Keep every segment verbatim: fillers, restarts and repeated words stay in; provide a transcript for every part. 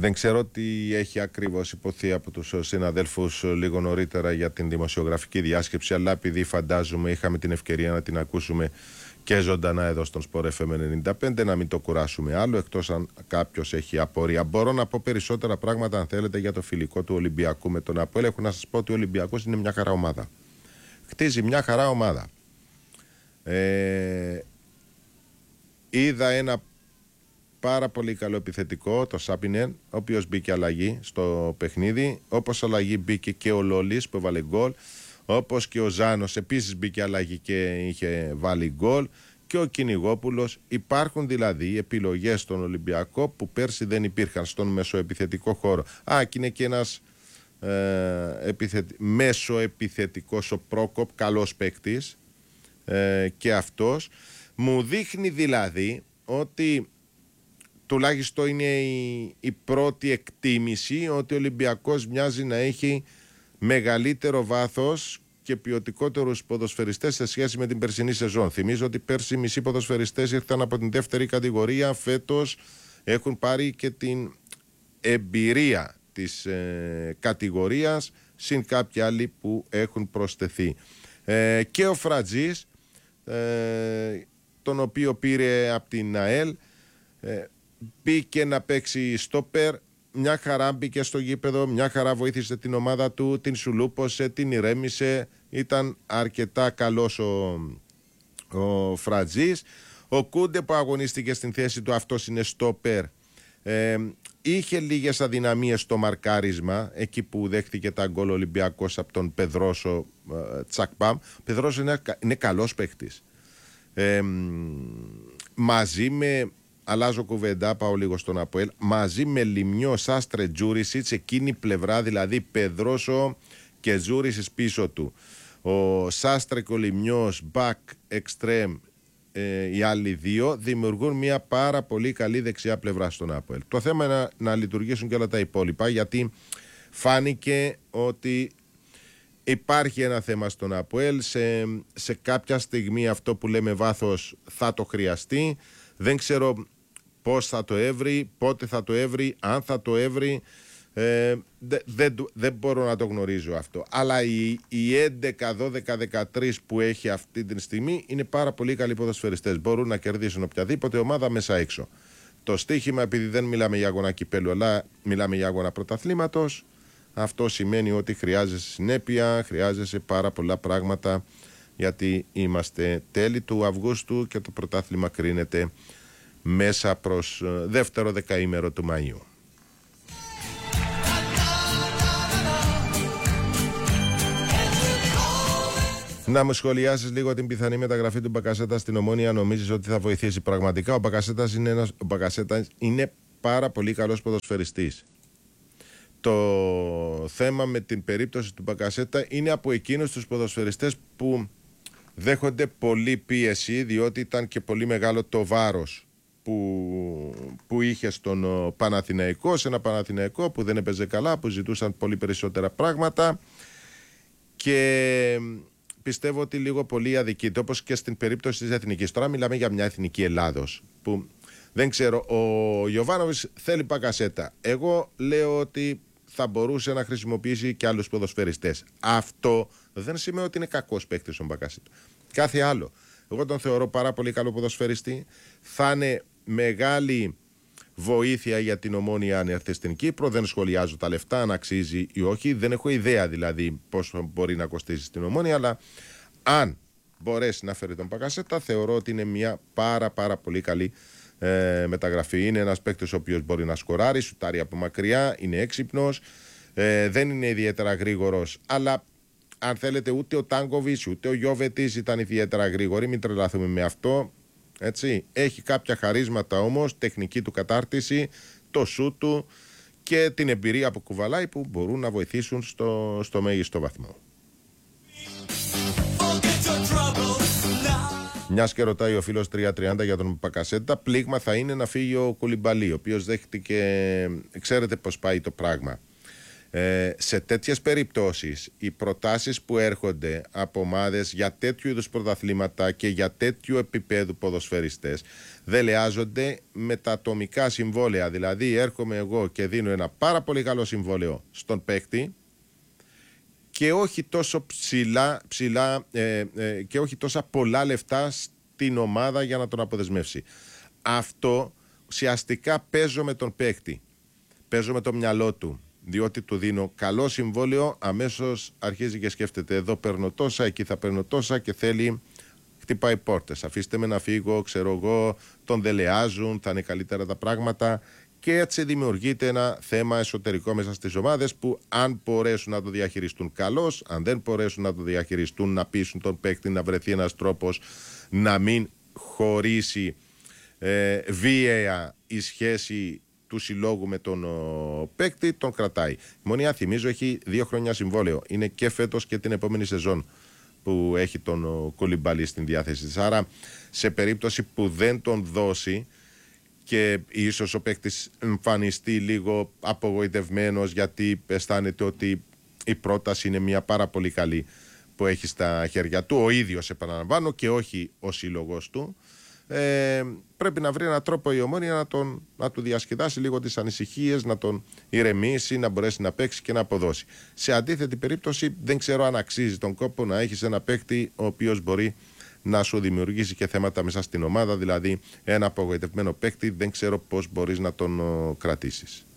Δεν ξέρω τι έχει ακριβώς υποθεί από τους συναδέλφους λίγο νωρίτερα για την δημοσιογραφική διάσκεψη, αλλά επειδή φαντάζομαι είχαμε την ευκαιρία να την ακούσουμε και ζωντανά εδώ στον Sport εφ εμ ενενήντα πέντε, να μην το κουράσουμε άλλο, εκτός αν κάποιος έχει απορία. Μπορώ να πω περισσότερα πράγματα αν θέλετε για το φιλικό του Ολυμπιακού με τον ΑΠΟΕΛ. Έχω να σας πω ότι ο Ολυμπιακός είναι μια χαρά ομάδα. Χτίζει μια χαρά ομάδα. Ε, είδα ένα πάρα πολύ καλό επιθετικό, το Σάπινεν, ο οποίος μπήκε αλλαγή στο παιχνίδι, όπως αλλαγή μπήκε και ο Λόλης που έβαλε γκολ, όπως και ο Ζάνος επίσης μπήκε αλλαγή και είχε βάλει γκολ, και ο Κυνηγόπουλος. Υπάρχουν δηλαδή επιλογές στον Ολυμπιακό που πέρσι δεν υπήρχαν στον μεσοεπιθετικό χώρο. Α, και είναι και ένας ε, επιθετη... μεσοεπιθετικός ο Πρόκοπ, καλός παίκτης ε, και αυτός. Μου δείχνει δηλαδή ότι τουλάχιστον είναι η, η πρώτη εκτίμηση ότι ο Ολυμπιακός μοιάζει να έχει μεγαλύτερο βάθος και ποιοτικότερους ποδοσφαιριστές σε σχέση με την περσινή σεζόν. Θυμίζω ότι πέρσι οι μισοί ποδοσφαιριστές ήρθαν από την δεύτερη κατηγορία, φέτος έχουν πάρει και την εμπειρία της ε, κατηγορίας, συν κάποιοι άλλοι που έχουν προσθεθεί. Ε, και ο Φρατζής, ε, τον οποίο πήρε από την ΑΕΛ, ε, μπήκε να παίξει στόπερ, μια χαρά μπήκε στο γήπεδο, μια χαρά βοήθησε την ομάδα του, την σουλούπωσε, την ηρέμησε, ήταν αρκετά καλός ο, ο Φρατζής. Ο Κούντε που αγωνίστηκε στην θέση του, αυτός είναι στόπερ, ε, είχε λίγες αδυναμίες στο μαρκάρισμα, εκεί που δέχτηκε τα γκολ Ολυμπιακός από τον Πεδρόσο ε, Τσακπάμ. Ο Πεδρόσο είναι, είναι καλός παίκτης. Ε, μαζί με... Αλλάζω κουβέντα, πάω λίγο στον ΑΠΟΕΛ. Μαζί με Λιμιό, Σάστρε, Τζούρισιτς, εκείνη η πλευρά, δηλαδή Πεδρόσο και Τζούρισιτς πίσω του. Ο Σάστρε και ο Λιμιός, back, extreme, ε, οι άλλοι δύο, δημιουργούν μια πάρα πολύ καλή δεξιά πλευρά στον ΑΠΟΕΛ. Το θέμα είναι να, να λειτουργήσουν και όλα τα υπόλοιπα, γιατί φάνηκε ότι υπάρχει ένα θέμα στον ΑΠΟΕΛ. Σε, σε κάποια στιγμή αυτό που λέμε βάθος θα το χρειαστεί. Δεν ξέρω πώς θα το έβρει, πότε θα το έβρει, αν θα το έβρει, ε, δεν δε, δε μπορώ να το γνωρίζω αυτό. Αλλά οι, οι έντεκα, δώδεκα, δεκατρείς που έχει αυτή τη στιγμή είναι πάρα πολύ καλοί ποδοσφαιριστές. Μπορούν να κερδίσουν οποιαδήποτε ομάδα μέσα έξω. Το στοίχημα, επειδή δεν μιλάμε για αγώνα κυπέλου, αλλά μιλάμε για αγώνα πρωταθλήματος, αυτό σημαίνει ότι χρειάζεσαι συνέπεια, χρειάζεσαι πάρα πολλά πράγματα, γιατί είμαστε τέλη του Αυγούστου και το πρωτάθλημα κρίνεται μέσα προς δεύτερο δεκαήμερο του Μαΐου. Να μου σχολιάσεις λίγο την πιθανή μεταγραφή του Μπακασέτα στην Ομόνια. Νομίζεις ότι θα βοηθήσει πραγματικά? Ο Μπακασέτας είναι, ένας, ο Μπακασέτας είναι πάρα πολύ καλός ποδοσφαιριστής. Το θέμα με την περίπτωση του Μπακασέτα είναι από εκείνους τους ποδοσφαιριστές που δέχονται πολύ πίεση, διότι ήταν και πολύ μεγάλο το βάρος που, που είχε στον Παναθηναϊκό, σε ένα Παναθηναϊκό που δεν έπαιζε καλά, που ζητούσαν πολύ περισσότερα πράγματα, και πιστεύω ότι λίγο πολύ αδικείται, όπως και στην περίπτωση της εθνικής. Τώρα μιλάμε για μια εθνική Ελλάδος που δεν ξέρω, ο Γιοβάνοβιτς θέλει Μπακασέτα. Εγώ λέω ότι θα μπορούσε να χρησιμοποιήσει και άλλους ποδοσφαιριστές. Αυτό δεν σημαίνει ότι είναι κακός παίκτης ο Μπακασέτα. Κάθε άλλο. Εγώ τον θεωρώ πάρα πολύ καλό ποδοσφαιριστή. Θα είναι μεγάλη βοήθεια για την Ομόνια αν έρθει στην Κύπρο. Δεν σχολιάζω τα λεφτά, αν αξίζει ή όχι. Δεν έχω ιδέα δηλαδή πώς μπορεί να κοστίσει στην Ομόνια, αλλά αν μπορέσει να φέρει τον Μπακασέτα, θεωρώ ότι είναι μια πάρα πάρα πολύ καλή ε, μεταγραφή. Είναι ένας παίκτης ο οποίος μπορεί να σκοράρει, σουτάρει από μακριά, είναι έξυπνος, ε, δεν είναι ιδιαίτερα γρήγορος, αλλά αν θέλετε ούτε ο Τάνκοβιτς ούτε ο Γιώβετης ήταν ιδιαίτερα γρήγοροι, μην τρελαθούμε με αυτό, έτσι. Έχει κάποια χαρίσματα όμως, τεχνική του κατάρτιση, το σούτ του και την εμπειρία που κουβαλάει, που μπορούν να βοηθήσουν στο, στο μέγιστο βαθμό. Μιας και ρωτάει ο φίλος τριακόσια τριάντα για τον Μπακασέτα, πλήγμα θα είναι να φύγει ο Κουλιμπαλί, ο οποίος δέχτηκε, ξέρετε πως πάει το πράγμα. Ε, σε τέτοιες περιπτώσεις οι προτάσεις που έρχονται από ομάδες για τέτοιου είδους πρωταθλήματα και για τέτοιου επίπεδου ποδοσφαιριστές δελεάζονται με τα ατομικά συμβόλαια. Δηλαδή έρχομαι εγώ και δίνω ένα πάρα πολύ καλό συμβόλαιο στον παίκτη και όχι τόσο ψηλά, ψηλά ε, ε, και όχι τόσα πολλά λεφτά στην ομάδα για να τον αποδεσμεύσει. Αυτό ουσιαστικά παίζω με τον παίκτη, παίζω με το μυαλό του. Διότι του δίνω καλό συμβόλαιο, αμέσως αρχίζει και σκέφτεται: εδώ παίρνω τόσα, εκεί θα παίρνω τόσα, και θέλει, χτυπάει πόρτες. Αφήστε με να φύγω, ξέρω εγώ, τον δελεάζουν, θα είναι καλύτερα τα πράγματα. Και έτσι δημιουργείται ένα θέμα εσωτερικό μέσα στις ομάδες που, αν μπορέσουν να το διαχειριστούν καλώς, αν δεν μπορέσουν να το διαχειριστούν, να πείσουν τον παίκτη να βρεθεί ένας τρόπος να μην χωρίσει ε, βίαια η σχέση του συλλόγου με τον ο, παίκτη, τον κρατάει. Η Ομόνοια, θυμίζω, έχει δύο χρόνια συμβόλαιο. Είναι και φέτος και την επόμενη σεζόν που έχει τον ο, Κολιμπαλί στην διάθεση της. Άρα, σε περίπτωση που δεν τον δώσει και ίσως ο παίκτης εμφανιστεί λίγο απογοητευμένος γιατί αισθάνεται ότι η πρόταση είναι μια πάρα πολύ καλή που έχει στα χέρια του, ο ίδιος, επαναλαμβάνω, και όχι ο σύλλογος του, Ε, πρέπει να βρει έναν τρόπο η Ομόνοια να, τον, να του διασκεδάσει λίγο τις ανησυχίες, να τον ηρεμήσει, να μπορέσει να παίξει και να αποδώσει. Σε αντίθετη περίπτωση, δεν ξέρω αν αξίζει τον κόπο να έχεις ένα παίκτη ο οποίος μπορεί να σου δημιουργήσει και θέματα μέσα στην ομάδα. Δηλαδή, ένα απογοητευμένο παίκτη, δεν ξέρω πώς μπορείς να τον ο, κρατήσεις.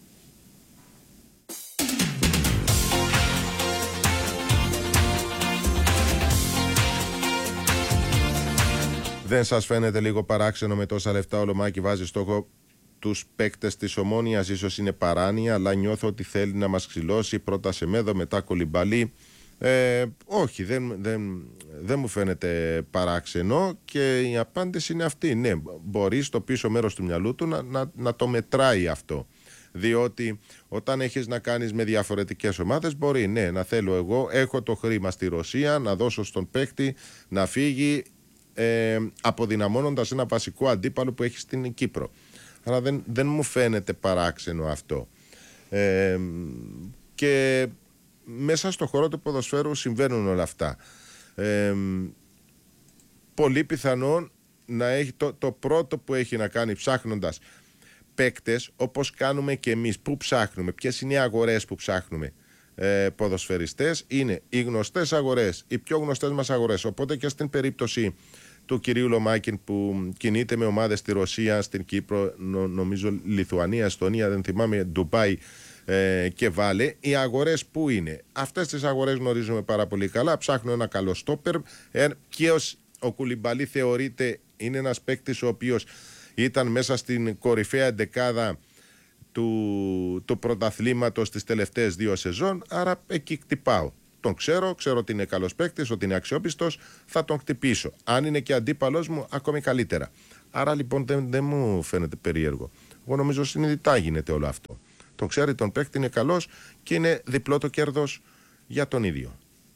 Δεν σας φαίνεται λίγο παράξενο με τόσα λεφτά ο Λομάκη βάζει στόχο τους παίκτες της Ομόνοιας? Ίσως είναι παράνοια, αλλά νιώθω ότι θέλει να μας ξυλώσει. Πρώτα Σεμέδο, μετά Κολιμπαλί. Ε, όχι, δεν, δεν, δεν μου φαίνεται παράξενο, και η απάντηση είναι αυτή. Ναι, μπορεί στο πίσω μέρος του μυαλού του να, να, να το μετράει αυτό. Διότι όταν έχεις να κάνεις με διαφορετικές ομάδες, μπορεί, ναι, να θέλω εγώ, έχω το χρήμα στη Ρωσία, να δώσω στον παίκτη να φύγει, Ε, αποδυναμώνοντας ένα βασικό αντίπαλο που έχει στην Κύπρο. Άρα δεν, δεν μου φαίνεται παράξενο αυτό. Ε, και μέσα στο χώρο του ποδοσφαίρου συμβαίνουν όλα αυτά. Ε, πολύ πιθανόν να έχει το, το πρώτο που έχει να κάνει ψάχνοντας παίκτες, όπως κάνουμε και εμείς. Πού ψάχνουμε, ποιες είναι οι αγορές που ψάχνουμε ε, ποδοσφαιριστές? Είναι οι γνωστές αγορές, οι πιο γνωστές μας αγορές. Οπότε και στην περίπτωση του κυρίου Λομάκιν, που κινείται με ομάδες στη Ρωσία, στην Κύπρο, νο, νομίζω Λιθουανία, Εστονία, δεν θυμάμαι, Ντουμπάι ε, και Βάλε, οι αγορές που είναι? Αυτές τις αγορές γνωρίζουμε πάρα πολύ καλά. Ψάχνω ένα καλό στόπερ, ε, και ως ο Κουλιμπαλί θεωρείται, είναι ένας παίκτης ο οποίος ήταν μέσα στην κορυφαία εντεκάδα του, του πρωταθλήματος τις τελευταίες δύο σεζόν, άρα εκεί χτυπάω. Τον ξέρω, ξέρω ότι είναι καλός παίκτης, ότι είναι αξιόπιστος, θα τον χτυπήσω. Αν είναι και αντίπαλος μου, ακόμη καλύτερα. Άρα λοιπόν δεν, δεν μου φαίνεται περίεργο. Εγώ νομίζω συνειδητά γίνεται όλο αυτό. Τον ξέρει τον παίκτη, είναι καλός και είναι διπλό το κέρδος για τον ίδιο.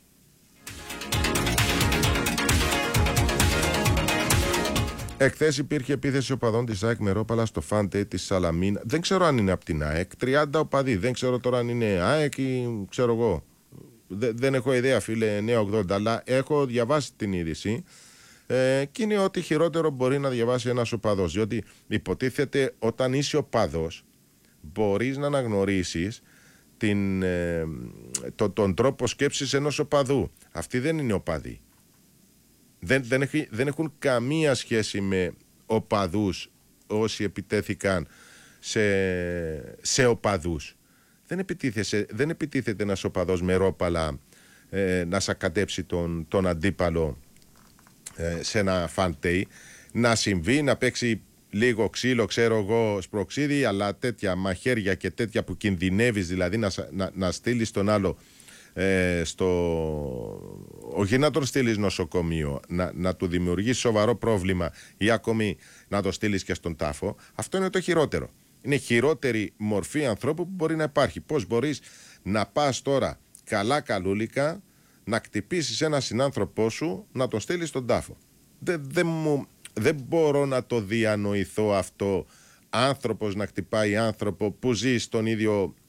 Εχθές υπήρχε επίθεση οπαδών της ΑΕΚ Μερόπαλα στο φάντε της Σαλαμίνα. Δεν ξέρω αν είναι από την ΑΕΚ. τριάντα οπαδοί. Δεν ξέρω τώρα αν είναι ΑΕΚ ή ξέρω εγώ. Δεν έχω ιδέα, φίλε εννιακόσια ογδόντα, αλλά έχω διαβάσει την είδηση ε, και είναι ότι χειρότερο μπορεί να διαβάσει ένας οπαδός. Διότι υποτίθεται όταν είσαι οπαδός μπορείς να αναγνωρίσεις την, ε, το, τον τρόπο σκέψης ενός οπαδού. Αυτοί δεν είναι οπαδοί. Δεν, δεν, έχει, δεν έχουν καμία σχέση με οπαδούς όσοι επιτέθηκαν σε, σε οπαδούς. Δεν επιτίθεται, δεν επιτίθεται ένας οπαδός με ρόπαλα ε, να σακατέψει τον, τον αντίπαλο ε, σε ένα φαντέι. Να συμβεί, να παίξει λίγο ξύλο, ξέρω εγώ, σπροξίδι, αλλά τέτοια μαχαίρια και τέτοια που κινδυνεύεις, δηλαδή να, να, να στείλεις τον άλλο ε, στο... όχι να τον στείλεις νοσοκομείο, να, να του δημιουργείς σοβαρό πρόβλημα ή ακόμη να το στείλεις και στον τάφο. Αυτό είναι το χειρότερο. Είναι χειρότερη μορφή ανθρώπου που μπορεί να υπάρχει. Πώς μπορείς να πας τώρα καλά καλούλικα, να χτυπήσεις ένα συνάνθρωπό σου, να τον στείλεις στον τάφο? Δεν, δεν, μου, δεν μπορώ να το διανοηθώ αυτό. Άνθρωπος να χτυπάει άνθρωπο που ζει στον ίδιο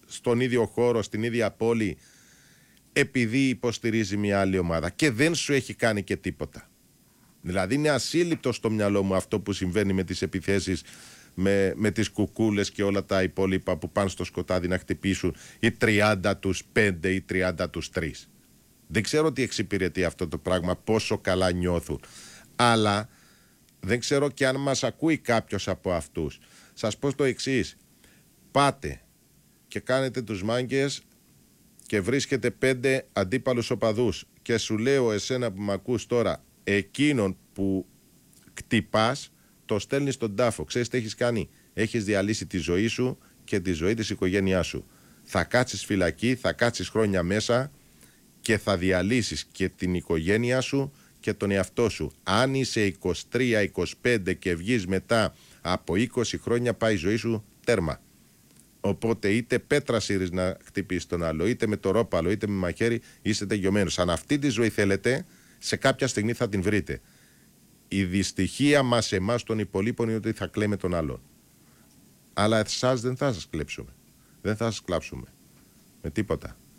στον ίδιο χώρο, στην ίδια πόλη, επειδή υποστηρίζει μια άλλη ομάδα και δεν σου έχει κάνει και τίποτα. Δηλαδή είναι ασύλληπτο στο μυαλό μου αυτό που συμβαίνει με τις επιθέσεις, με, με τις κουκούλες και όλα τα υπόλοιπα που πάνε στο σκοτάδι να χτυπήσουν οι τριάντα τους πέντε ή τριάντα τους τρία. Δεν ξέρω τι εξυπηρετεί αυτό το πράγμα, πόσο καλά νιώθουν. Αλλά δεν ξέρω και αν μας ακούει κάποιος από αυτούς. Σας πω το εξής. Πάτε και κάνετε τους μάγκες και βρίσκετε πέντε αντίπαλους οπαδούς και σου λέω εσένα που με ακούς τώρα, εκείνον που κτυπάς το στέλνεις στον τάφο. Ξέρεις τι έχεις κάνει? Έχεις διαλύσει τη ζωή σου και τη ζωή της οικογένειάς σου. Θα κάτσεις φυλακή, θα κάτσεις χρόνια μέσα και θα διαλύσεις και την οικογένειά σου και τον εαυτό σου. Αν είσαι είκοσι τρία είκοσι πέντε και βγεις μετά από είκοσι χρόνια, πάει η ζωή σου τέρμα. Οπότε είτε πέτρα σύρεις να χτυπήσει τον άλλο, είτε με το ρόπαλο, είτε με μαχαίρι, είστε τελειωμένος. Αν αυτή τη ζωή θέλετε, σε κάποια στιγμή θα την βρείτε. Η δυστυχία μας εμάς των υπολείπων είναι ότι θα κλαίμε τον άλλον. Αλλά εσάς δεν θα σας κλέψουμε. Δεν θα σας κλάψουμε. Με τίποτα.